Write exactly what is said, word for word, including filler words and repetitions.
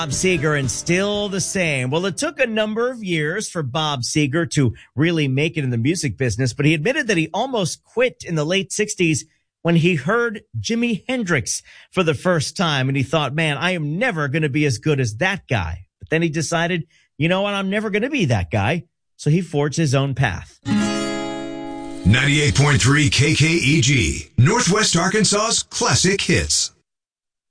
Bob Seger and still the same. Well, it took a number of years for Bob Seger to really make it in the music business, but he admitted that he almost quit in the late sixties when he heard Jimi Hendrix for the first time. And he thought, man, I am never going to be as good as that guy. But then he decided, you know what? I'm never going to be that guy. So he forged his own path. ninety-eight point three K K E G, Northwest Arkansas's classic hits.